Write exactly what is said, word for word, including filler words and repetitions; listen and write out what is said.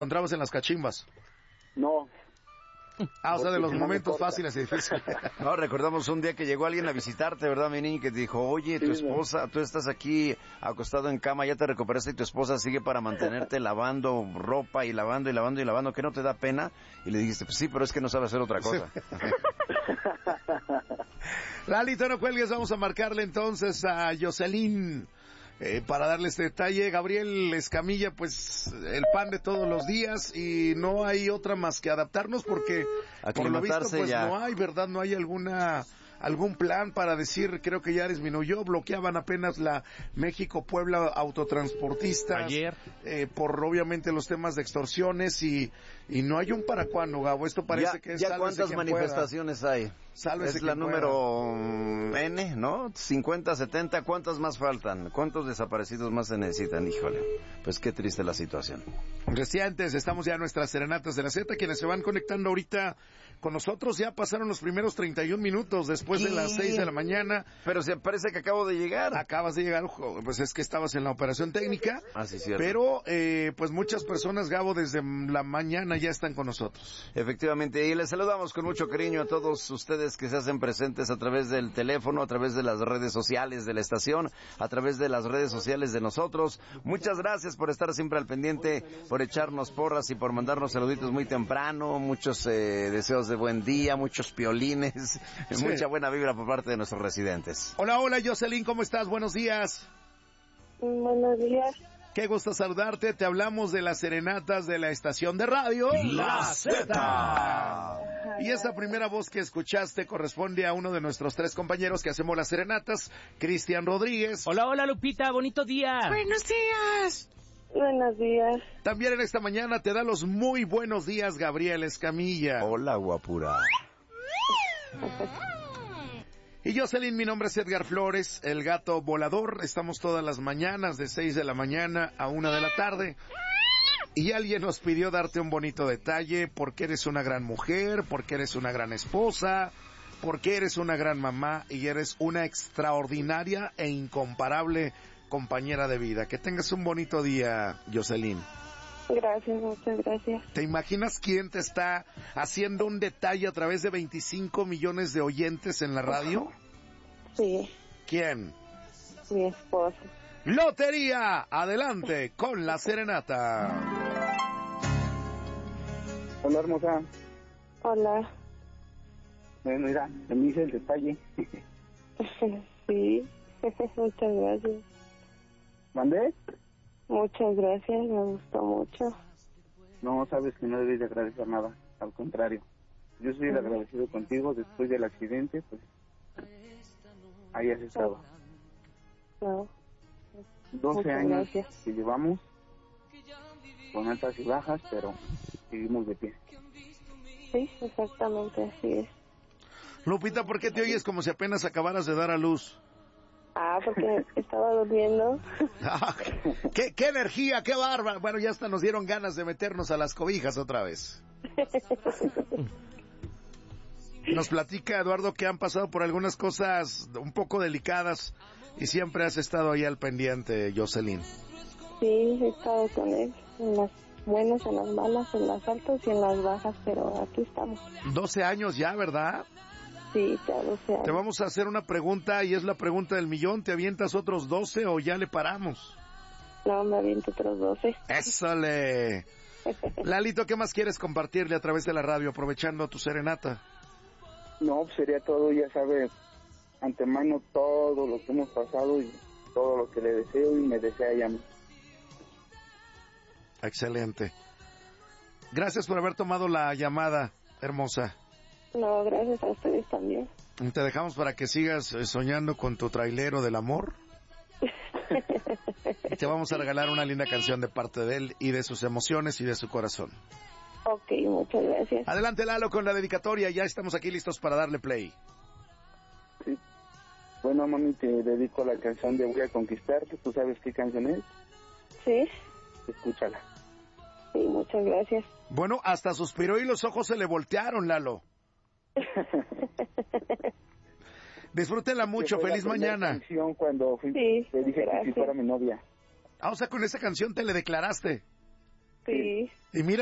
encontrabas en las cachimbas. No. Ah, o sea, de los momentos fáciles y difíciles. No, recordamos un día que llegó alguien a visitarte, ¿verdad, mi niño? Que te dijo, oye, tu Sí, esposa, tú estás aquí acostado en cama, ya te recuperaste y tu esposa sigue para mantenerte lavando ropa y lavando y lavando y lavando, ¿qué no te da pena? Y le dijiste, pues sí, pero es que no sabe hacer otra cosa. Sí. Lalito, no cuelgues, vamos a marcarle entonces a Jocelyn. Eh, para darle este detalle, Gabriel Escamilla, pues el pan de todos los días y no hay otra más que adaptarnos porque por lo visto pues ya. no hay, ¿verdad? No hay alguna algún plan para decir, creo que ya disminuyó, bloqueaban apenas la México-Puebla autotransportistas ayer eh, por obviamente los temas de extorsiones y y no hay un para cuándo, Gabo, esto parece ya, que es ya cuántas manifestaciones pueda. hay. Sálvese es la quien número pueda. N, ¿no? cincuenta, setenta, ¿cuántas más faltan? ¿Cuántos desaparecidos más se necesitan? Híjole, pues qué triste la situación. Recientes, estamos ya en nuestras serenatas de la Z, quienes se van conectando ahorita con nosotros, ya pasaron los primeros treinta y un minutos después ¿Qué? de las seis de la mañana. Pero se parece que acabo de llegar. Acabas de llegar, pues es que estabas en la operación técnica. Ah, sí, cierto. Pero, eh, pues muchas personas, Gabo, desde la mañana ya están con nosotros. Efectivamente, y les saludamos con mucho cariño a todos ustedes que se hacen presentes a través del teléfono, a través de las redes sociales de la estación, a través de las redes sociales de nosotros. Muchas gracias por estar siempre al pendiente, por echarnos porras y por mandarnos saluditos muy temprano, muchos eh, deseos de buen día, muchos piolines, sí. Mucha buena vibra por parte de nuestros residentes. Hola, hola, Jocelyn, ¿cómo estás? Buenos días. Buenos días. Qué gusto saludarte, te hablamos de las serenatas de la estación de radio La Z. Y esta primera voz que escuchaste corresponde a uno de nuestros tres compañeros que hacemos las serenatas, Cristian Rodríguez. Hola, hola Lupita, bonito día. Buenos días. Buenos días. También en esta mañana te da los muy buenos días Gabriel Escamilla. Hola, guapura. Y Jocelyn, mi nombre es Edgar Flores, el gato volador. Estamos todas las mañanas de seis de la mañana a una de la tarde. Y alguien nos pidió darte un bonito detalle porque eres una gran mujer, porque eres una gran esposa, porque eres una gran mamá y eres una extraordinaria e incomparable compañera de vida. Que tengas un bonito día, Jocelyn. Gracias, muchas gracias. ¿Te imaginas quién te está haciendo un detalle a través de veinticinco millones de oyentes en la radio? Sí. ¿Quién? Mi esposo. Lotería, adelante con la serenata. Hola, hermosa. Hola. Bueno, mira, me hice el detalle. Sí, muchas gracias. ¿Mandé? Muchas gracias, me gustó mucho. No, sabes que no debes de agradecer nada, al contrario. Yo soy el agradecido contigo después del accidente, pues ahí has estado. No. doce Muchas años gracias. que llevamos, con altas y bajas, pero seguimos de pie. Sí, exactamente, así es. Lupita, ¿por qué te oyes como si apenas acabaras de dar a luz? Ah, porque estaba durmiendo. Ah, ¿Qué, qué energía, qué bárbara. Bueno, ya hasta nos dieron ganas de meternos a las cobijas otra vez. Nos platica Eduardo que han pasado por algunas cosas un poco delicadas y siempre has estado ahí al pendiente, Jocelyn. Sí, he estado con él, en las buenas, en las malas, en las altas y en las bajas, pero aquí estamos. doce años ya, ¿verdad? Sí, ya doce años. Te vamos a hacer una pregunta y es la pregunta del millón. ¿Te avientas otros doce o ya le paramos? No, me aviento otros doce. ¡Ésale! Lalito, ¿qué más quieres compartirle a través de la radio, aprovechando tu serenata? No, pues sería todo, ya sabes, antemano todo lo que hemos pasado y todo lo que le deseo y me desea ya a mí. Excelente. Gracias por haber tomado la llamada, hermosa. No, gracias a ustedes también. Te dejamos para que sigas eh, soñando con tu trailero del amor. Y te vamos a regalar una linda canción de parte de él y de sus emociones y de su corazón. Ok, muchas gracias. Adelante, Lalo, con la dedicatoria. Ya estamos aquí listos para darle play. Sí. Bueno, mami, te dedico la canción de Voy a Conquistarte. ¿Tú sabes qué canción es? Sí. Escúchala. Sí, muchas gracias. Bueno, hasta suspiró y los ojos se le voltearon, Lalo. Disfrútenla mucho, feliz mañana. Canción cuando fui, Sí, te dije gracias. que si fuera mi novia. Ah, o sea, con esa canción te le declaraste. Sí. Y mira